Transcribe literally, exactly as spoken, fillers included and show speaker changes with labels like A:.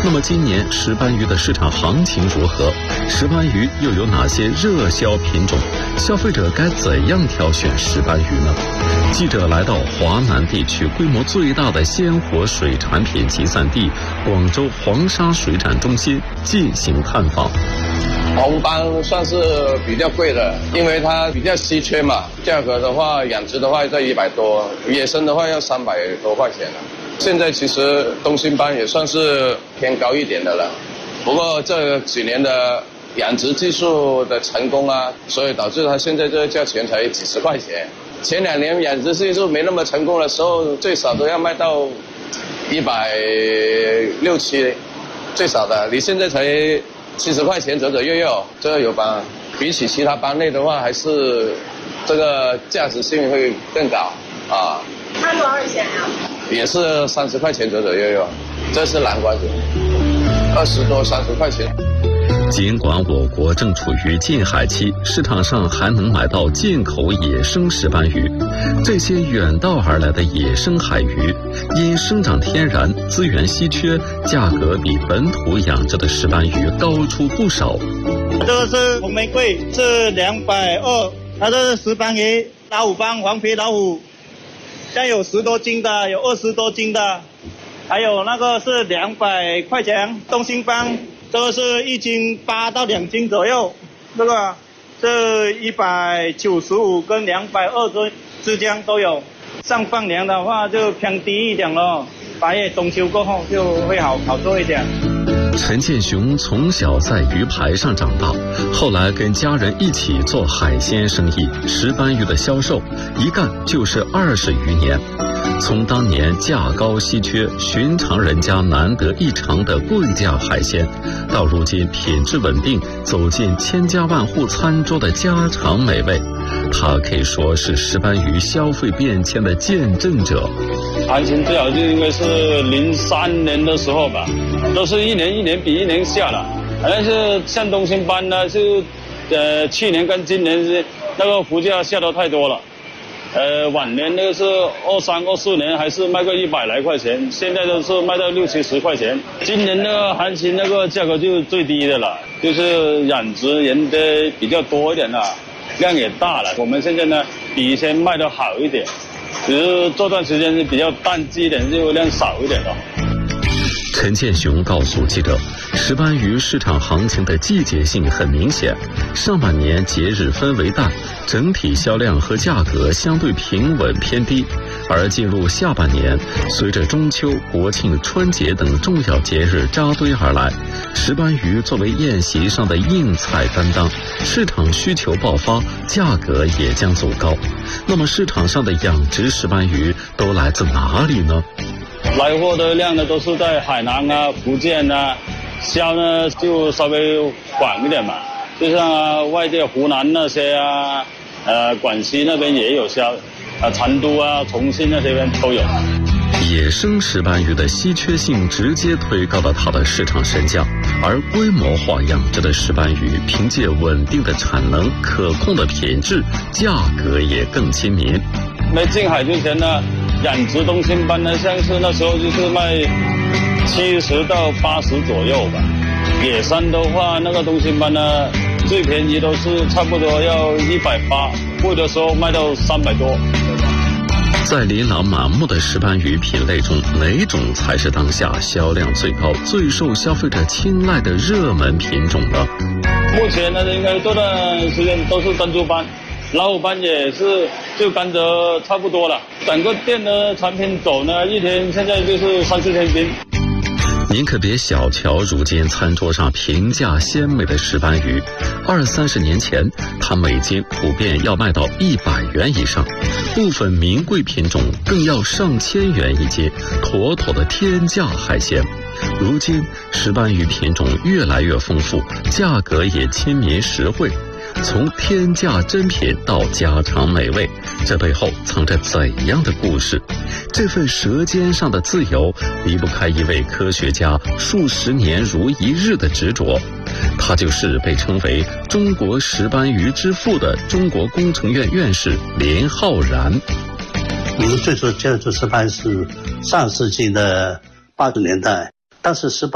A: 那么今年石斑鱼的市场行情如何？石斑鱼又有哪些热销品种？消费者该怎样挑选石斑鱼呢？记者来到华南地区规模最大的鲜活水产品集散地广州黄沙水产中心进行探访。
B: 红斑算是比较贵的，因为它比较稀缺嘛，价格的话养殖的话在一百多，野生的话要三百多块钱了。现在其实东星斑也算是偏高一点的了，不过这几年的养殖技术的成功啊，所以导致它现在这个价钱才几十块钱。前两年养殖技术没那么成功的时候，最少都要卖到一百六七，最少的。你现在才七十块钱左左右右，这个有斑，比起其他斑类的话，还是这个价值性会更高啊。
C: 它多少钱呀？
B: 也是三十块钱左左右右，这是南瓜子，二十多三十块钱。
A: 尽管我国正处于禁海期，市场上还能买到进口野生石斑鱼。这些远道而来的野生海鱼，因生长天然、资源稀缺，价格比本土养殖的石斑鱼高出不少。
D: 这个是红玫瑰，是两百二，它这是石斑鱼，老虎斑、黄皮老虎，像有十多斤的，有二十多斤的，还有那个是两百块钱，东星斑。这个是一斤八到两斤左右，这个是一百九十五跟两百二之之间都有。上半年的话就偏低一点了，八月中秋过后就会好好做一点。
A: 陈建雄从小在鱼排上长大，后来跟家人一起做海鲜生意，石斑鱼的销售一干就是二十余年。从当年价高稀缺、寻常人家难得一尝的贵价海鲜，到如今品质稳定，走进千家万户餐桌的家常美味，他可以说是石斑鱼消费变迁的见证者。
E: 行情最好就应该是零三年的时候吧，都是一年一年比一年下了。但是像东星斑呢，就呃去年跟今年是那个浮价下得太多了。呃，晚年那个是二三二四年还是卖个一百来块钱，现在都是卖到六七十块钱。今年那个行情那个价格就是最低的了，就是养殖人的比较多一点了，量也大了。我们现在呢比以前卖的好一点，只是这段时间是比较淡季一点，就量少一点了。
A: 陈建雄告诉记者，石斑鱼市场行情的季节性很明显，上半年节日氛围淡，整体销量和价格相对平稳偏低，而进入下半年，随着中秋、国庆、春节等重要节日扎堆而来，石斑鱼作为宴席上的硬菜担当，市场需求爆发，价格也将走高。那么市场上的养殖石斑鱼都来自哪里呢？
E: 来货的量呢都是在海南啊、福建啊，销呢就稍微广一点嘛，就像、啊、外地湖南那些啊，呃广西那边也有销，啊成都啊、重庆那些边都有。
A: 野生石斑鱼的稀缺性直接推高了它的市场身价，而规模化养殖的石斑鱼凭借稳定的产能、可控的品质，价格也更亲民。
E: 没进海之前呢，养殖东星斑呢，像是那时候就是卖七十到八十左右吧。野生的话，那个东星斑呢，最便宜都是差不多要一百八，贵的时候卖到三百多。
A: 在琳琅满目的石斑鱼品类中，哪种才是当下销量最高、最受消费者青睐的热门品种呢？
E: 目前呢，应该这段时间都是珍珠斑。老虎斑也是就跟着差不多了，整个店的产品走呢，一天现在就是三四千斤。
A: 您可别小瞧如今餐桌上平价鲜美的石斑鱼，二三十年前，它每斤普遍要卖到一百元以上，部分名贵品种更要上千元一斤，妥妥的天价海鲜。如今石斑鱼品种越来越丰富，价格也亲民实惠。从天价珍品到家常美味，这背后藏着怎样的故事？这份舌尖上的自由离不开一位科学家数十年如一日的执着，他就是被称为中国石斑鱼之父的中国工程院院士林浩然。
F: 我们最初接触石斑是上世纪的八十年代，当时石斑